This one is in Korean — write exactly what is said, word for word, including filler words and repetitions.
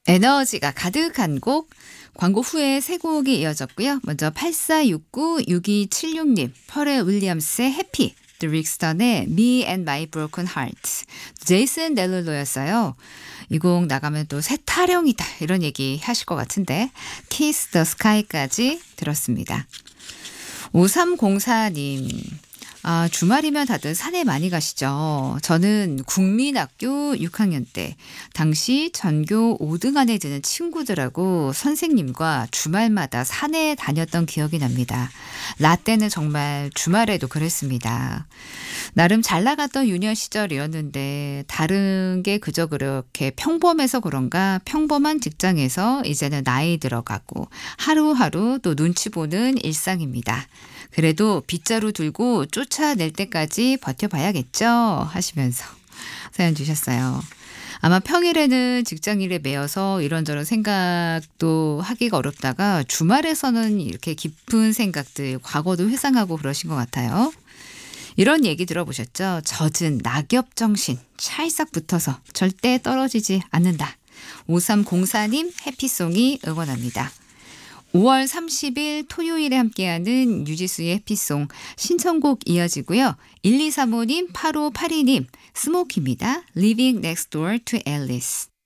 에너지가 가득한 곡 광고 후에 세 곡이 이어졌고요. 먼저 팔사육구 육이칠육 님 퍼렐 윌리엄스의 해피, The 릭스턴의 Me and My Broken Heart, 제이슨 델룰로였어요. 이 곡 나가면 또 새 타령이다 이런 얘기 하실 것 같은데 Kiss the Sky까지 들었습니다. 오삼공사 님 아, 주말이면 다들 산에 많이 가시죠. 저는 국민학교 육 학년 때 당시 전교 오 등 안에 드는 친구들하고 선생님과 주말마다 산에 다녔던 기억이 납니다. 라떼는 정말 주말에도 그랬습니다. 나름 잘 나갔던 유년 시절이었는데 다른 게 그저 그렇게 평범해서 그런가 평범한 직장에서 이제는 나이 들어가고 하루하루 또 눈치 보는 일상입니다. 그래도 빗자루 들고 쫓아낼 때까지 버텨봐야겠죠 하시면서 사연 주셨어요. 아마 평일에는 직장일에 매여서 이런저런 생각도 하기가 어렵다가 주말에서는 이렇게 깊은 생각들, 과거도 회상하고 그러신 것 같아요. 이런 얘기 들어보셨죠? 젖은 낙엽 정신 찰싹 붙어서 절대 떨어지지 않는다. 오삼공사 님 해피송이 응원합니다. 오월 삼십일 토요일에 함께하는 유지수의 해피송 신청곡 이어지고요. 일이삼오 님 팔오팔이 님 스모키입니다. Living Next Door to Alice.